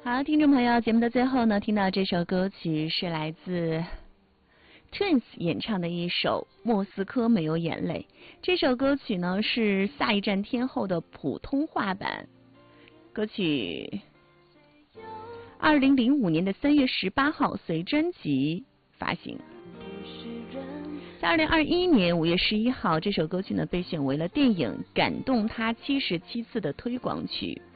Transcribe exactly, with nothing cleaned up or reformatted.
好，听众朋友，节目的最后呢，听到这首歌曲是来自 Twins 演唱的一首《莫斯科没有眼泪》。这首歌曲呢是《下一站天后》的普通话版。歌曲二零零五年的三月十八号随专辑发行。在二零二一年五月十一号，这首歌曲呢被选为了电影《感动他七十七次》的推广曲。